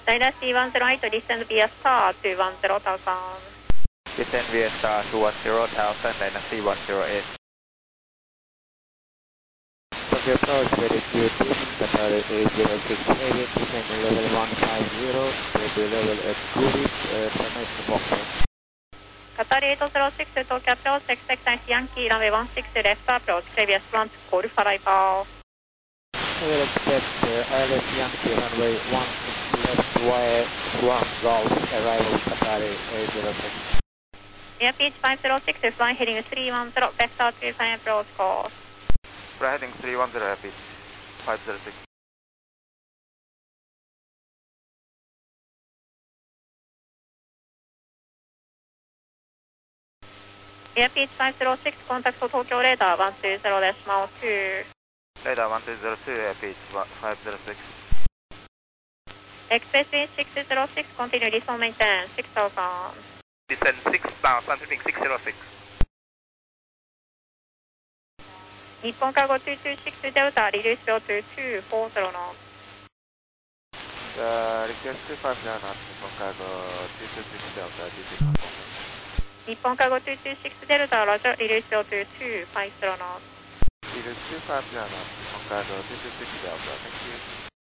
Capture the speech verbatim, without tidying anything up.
Dynasty C one zero eight, descend via star two one zero thousand. Descend via star two one zero thousand, Dynasty C one zero eight. Tokyo approach, very good, Qatar eight zero six heavy, descend level one five zero, to level at Zurich, uh, formation boxing. Qatar eight zero six, Tokyo approach, expect nice Yankee, runway one six left approach, previous one to Golf arrival. We will expect uh, I L S Yankee runway one left wire one Golf arrival Qatar eight zero six. Airspeed five zero six, flying heading three one zero, vector three five approach course. Fly heading three one zero, Airspeed five zero six. Airspeed five zero six, contact for Tokyo radar one two zero decimal two. Radar one two zero two, Airspeed five zero six. Expressway six zero six, continue descent maintain six thousand. Descend six thousand, heading six zero six. Nippon Cargo two two six Delta, release field to two four zero knots. Uh, request two five zero knots, Nippon Cargo two two six Delta, D C confirm. Nippon Cargo two two six Delta, roger, release field to two five zero knots. Release two five zero knots, Nippon Cargo two two six Delta, thank you.